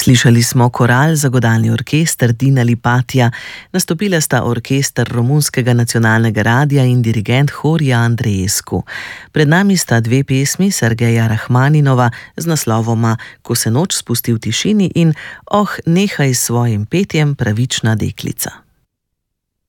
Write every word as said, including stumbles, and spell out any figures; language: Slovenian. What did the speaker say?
Slišali smo koral za godalni orkester Dina Lipatija, nastopila sta orkester Romunskega nacionalnega radia in dirigent Horia Andreescu. Pred nami sta dve pesmi Sergeja Rahmaninova z naslovoma Ko se noč spusti v tišini in Oh, nehaj s svojim petjem, pravična deklica.